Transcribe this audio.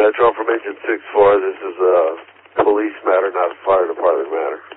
Metro from Agent 6-4. This is a police matter, not a fire department matter.